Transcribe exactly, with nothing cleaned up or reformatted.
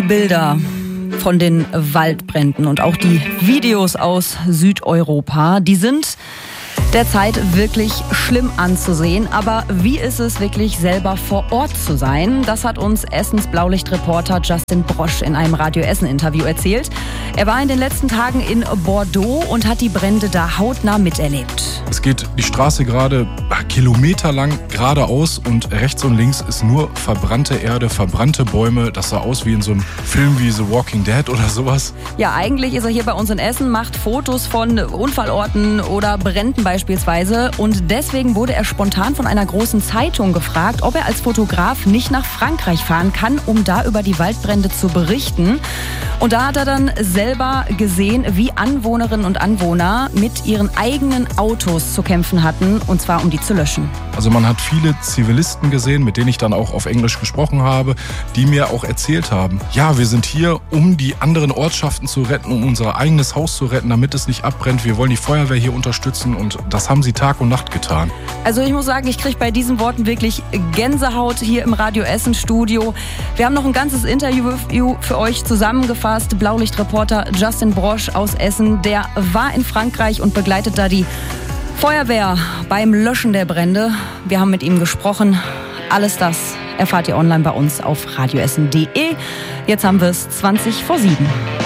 Bilder von den Waldbränden und auch die Videos aus Südeuropa, die sind derzeit wirklich schlimm anzusehen. Aber wie ist es wirklich, selber vor Ort zu sein? Das hat uns Essens Blaulichtreporter Justin Brosch in einem Radio Essen-Interview erzählt. Er war in den letzten Tagen in Bordeaux und hat die Brände da hautnah miterlebt. Es geht die Straße gerade kilometerlang geradeaus und rechts und links ist nur verbrannte Erde, verbrannte Bäume. Das sah aus wie in so einem Film wie The Walking Dead oder sowas. Ja, eigentlich ist er hier bei uns in Essen, macht Fotos von Unfallorten oder Bränden beispielsweise. Und deswegen wurde er spontan von einer großen Zeitung gefragt, ob er als Fotograf nicht nach Frankreich fahren kann, um da über die Waldbrände zu berichten. Und da hat er dann selber gesehen, wie Anwohnerinnen und Anwohner mit ihren eigenen Autos zu kämpfen hatten, und zwar um die zu löschen. Also man hat viele Zivilisten gesehen, mit denen ich dann auch auf Englisch gesprochen habe, die mir auch erzählt haben, ja, wir sind hier, um die anderen Ortschaften zu retten, um unser eigenes Haus zu retten, damit es nicht abbrennt. Wir wollen die Feuerwehr hier unterstützen und das haben sie Tag und Nacht getan. Also ich muss sagen, ich kriege bei diesen Worten wirklich Gänsehaut hier im Radio Essen Studio. Wir haben noch ein ganzes Interview für euch zusammengefasst. Blaulichtreporter Justin Brosch aus Essen, der war in Frankreich und begleitet da die Feuerwehr beim Löschen der Brände. Wir haben mit ihm gesprochen. Alles das erfahrt ihr online bei uns auf radioessen punkt de. Jetzt haben wir es zwanzig vor sieben.